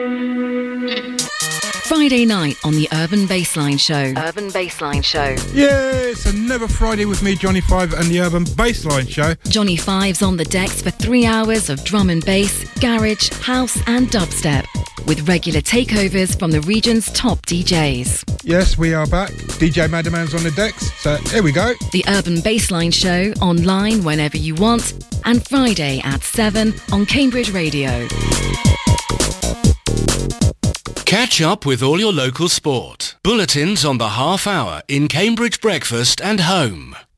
Friday night on the Urban Bassline Show. Urban Bassline Show. Yeah, it's another Friday with me, Johnny Five, and the Urban Bassline Show. Johnny Five's on the decks for 3 hours of drum and bass, garage, house and dubstep, with regular takeovers from the region's top DJs. Yes, we are back. DJ Madaman's on the decks, so here we go. The Urban Bassline Show, online whenever you want, and Friday at 7 on Cambridge Radio. Catch up with all your local sport. Bulletins on the half hour in Cambridge Breakfast and Home.